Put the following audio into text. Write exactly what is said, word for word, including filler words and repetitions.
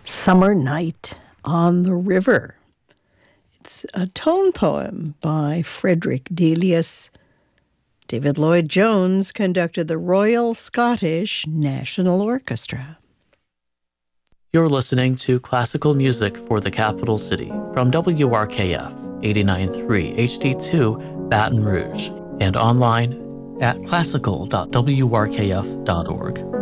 Summer Night on the River. It's a tone poem by Frederick Delius. David Lloyd Jones conducted the Royal Scottish National Orchestra. You're listening to classical music for the capital city from W R K F eighty-nine point three H D two Baton Rouge and online at classical dot w r k f dot org.